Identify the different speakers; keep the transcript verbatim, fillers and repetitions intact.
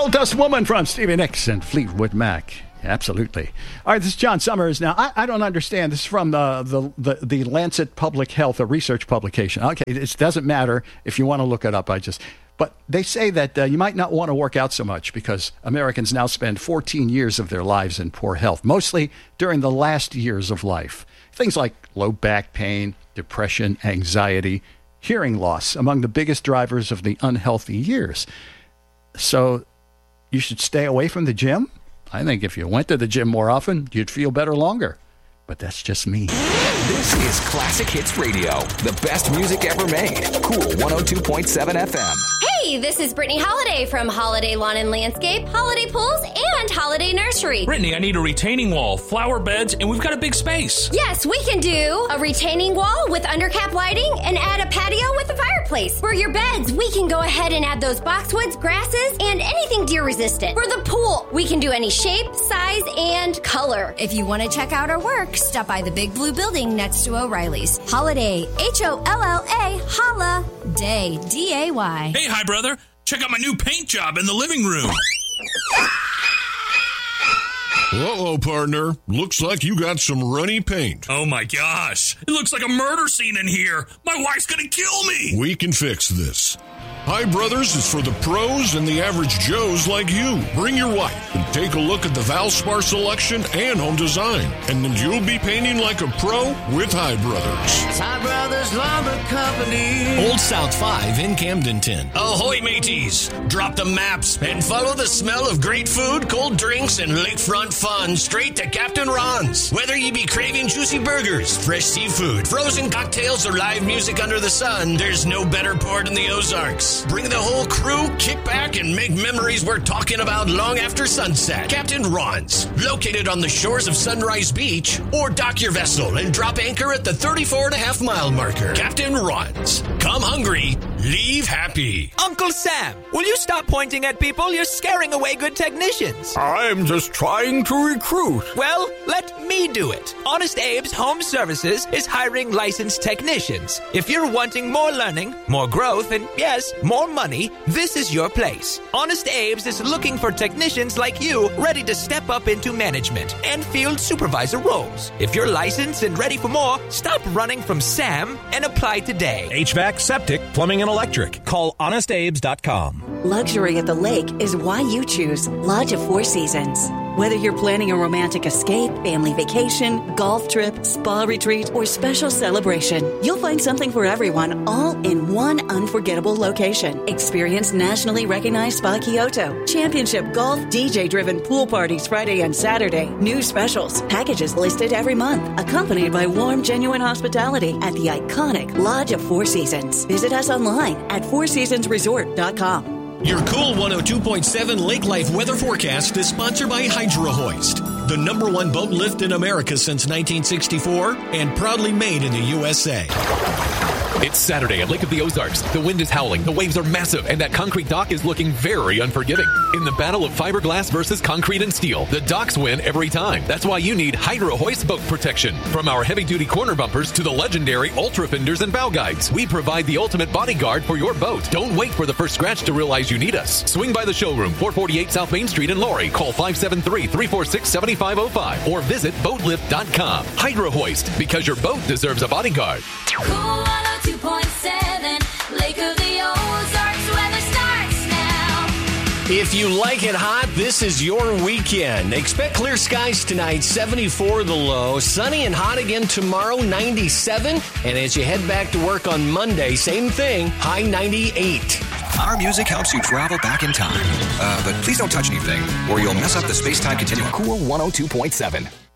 Speaker 1: Gold Dust Woman from Stevie Nicks and Fleetwood Mac. Absolutely. All right, this is John Summers. Now, I, I don't understand. This is from the, the, the, the Lancet Public Health, a research publication. Okay, it doesn't matter if you want to look it up. I just... But they say that uh, you might not want to work out so much because Americans now spend fourteen years of their lives in poor health, mostly during the last years of life. Things like low back pain, depression, anxiety, hearing loss, among the biggest drivers of the unhealthy years. So you should stay away from the gym? I think if you went to the gym more often, you'd feel better longer. But that's just me.
Speaker 2: This is Classic Hits Radio, the best music ever made. Cool one oh two point seven F M.
Speaker 3: Hey, this is Brittany Holiday from Holiday Lawn and Landscape, Holiday Pools, and Holiday Nursery.
Speaker 4: Brittany, I need a retaining wall, flower beds, and we've got a big space.
Speaker 3: Yes, we can do a retaining wall with undercap lighting and add a patio with a fireplace. For your beds, we can go ahead and add those boxwoods, grasses, and anything deer resistant. For the pool, we can do any shape, size, and color. If you want to check out our work, stop by the big blue building next to O'Reilly's. Holiday, H O L L A, Holla, Day, D A Y.
Speaker 4: Hey, hi, brother. Check out my new paint job in the living room.
Speaker 5: Uh-oh, partner. Looks like you got some runny paint.
Speaker 4: Oh, my gosh. It looks like a murder scene in here. My wife's going to kill me.
Speaker 5: We can fix this. Hi Brothers is for the pros and the average Joes like you. Bring your wife and take a look at the Valspar selection and home design. And then you'll be painting like a pro with Hi Brothers.
Speaker 6: Hi Brothers Lumber Company.
Speaker 7: Old South five in Camdenton.
Speaker 8: Ahoy, mateys. Drop the maps and follow the smell of great food, cold drinks, and lakefront fun straight to Captain Ron's. Whether you be craving juicy burgers, fresh seafood, frozen cocktails, or live music under the sun, there's no better port in the Ozarks. Bring the whole crew, kick back, and make memories we're talking about long after sunset. Captain Ron's, located on the shores of Sunrise Beach, or dock your vessel and drop anchor at the thirty-four and a half mile marker. Captain Ron's. Come hungry, leave happy.
Speaker 9: Uncle Sam, will you stop pointing at people? You're scaring away good technicians.
Speaker 10: I'm just trying to recruit.
Speaker 9: Well, let me do it. Honest Abe's Home Services is hiring licensed technicians. If you're wanting more learning, more growth, and yes, more money, this is your place. Honest Abe's is looking for technicians like you ready to step up into management and field supervisor roles. If you're licensed and ready for more, stop running from Sam and apply today.
Speaker 11: H V A C, septic, plumbing, and electric. Call honest abes dot com.
Speaker 12: Luxury at the lake is why you choose Lodge of Four Seasons. Whether you're planning a romantic escape, family vacation, golf trip, spa retreat, or special celebration, you'll find something for everyone all in one unforgettable location. Experience nationally recognized Spa Kyoto, championship golf, D J-driven pool parties Friday and Saturday, new specials, packages listed every month, accompanied by warm, genuine hospitality at the iconic Lodge of Four Seasons. Visit us online at four seasons resort dot com.
Speaker 7: Your Cool one oh two point seven Lake Life weather forecast is sponsored by Hydro Hoist, the number one boat lift in America since nineteen sixty-four and proudly made in the U S A.
Speaker 13: It's Saturday at Lake of the Ozarks. The wind is howling, the waves are massive, and that concrete dock is looking very unforgiving. In the battle of fiberglass versus concrete and steel, the docks win every time. That's why you need Hydro Hoist boat protection. From our heavy-duty corner bumpers to the legendary Ultra Fenders and bow guides, we provide the ultimate bodyguard for your boat. Don't wait for the first scratch to realize you need us. Swing by the showroom, four forty-eight South Main Street in Laurie. Call five seven three, three four six, seven five zero five or visit boat lift dot com. Hydro Hoist, because your boat deserves a bodyguard.
Speaker 14: Cool one oh two point seven, Lake of the Ozarks, weather starts now.
Speaker 8: If you like it hot, this is your weekend. Expect clear skies tonight, seventy-four the low. Sunny and hot again tomorrow, ninety-seven. And as you head back to work on Monday, same thing, high ninety-eight.
Speaker 2: Our music helps you travel back in time. Uh, but please don't touch anything, or you'll mess up the space-time continuum. Cool one oh two point seven.